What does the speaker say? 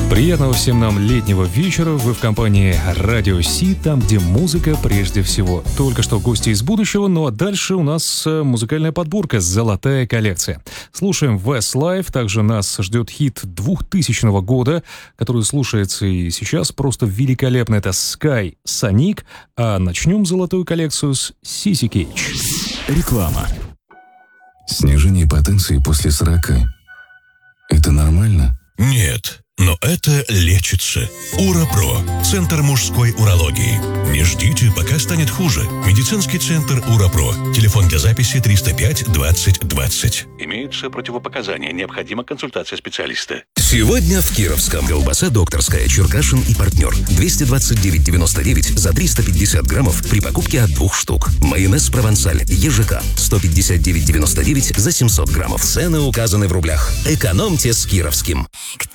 Приятного всем нам летнего вечера. Вы в компании Радио Си, там, где музыка прежде всего. Только что гости из будущего, ну а дальше у нас музыкальная подборка «Золотая коллекция». Слушаем Westlife, также нас ждет хит 2000 года, который слушается и сейчас просто великолепно. Это Sky Sonic, а начнем «Золотую коллекцию» с Sissy Catch. Реклама. Снижение потенции после 40 – это нормально? Нет, но это лечится. УраПро. Центр мужской урологии. Не ждите, пока станет хуже. Медицинский центр УраПро. Телефон для записи 305 20 20. Имеются противопоказания. Необходима консультация специалиста. Сегодня в Кировском. Колбаса докторская, Черкашин и партнер. 229,99 за 350 граммов при покупке от 2 штук. Майонез провансаль, ЕЖК. 159,99 за 700 граммов. Цены указаны в рублях. Экономьте с Кировским.